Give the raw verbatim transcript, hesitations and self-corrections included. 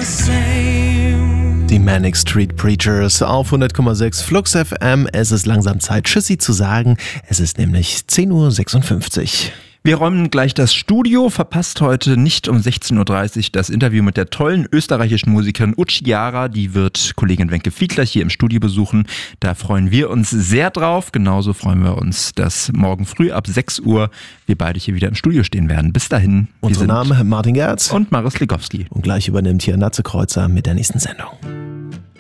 Die Manic Street Preachers auf hundert Komma sechs Flux F M. Es ist langsam Zeit, Tschüssi zu sagen. Es ist nämlich zehn Uhr sechsundfünfzig. Wir räumen gleich das Studio, verpasst heute nicht um sechzehn Uhr dreißig das Interview mit der tollen österreichischen Musikerin Uchiara. Die wird Kollegin Wenke Fiedler hier im Studio besuchen. Da freuen wir uns sehr drauf. Genauso freuen wir uns, dass morgen früh ab sechs Uhr wir beide hier wieder im Studio stehen werden. Bis dahin. Unser Name Martin Gerz und Maris Legowski. Und gleich übernimmt hier Natze Kreuzer mit der nächsten Sendung.